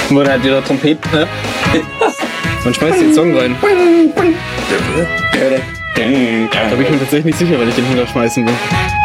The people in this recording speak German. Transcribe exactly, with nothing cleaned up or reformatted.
Wo hat die da Trompeten, ne? Man schmeißt den Song rein. Da bin ich mir tatsächlich nicht sicher, weil ich den runterschmeißen will.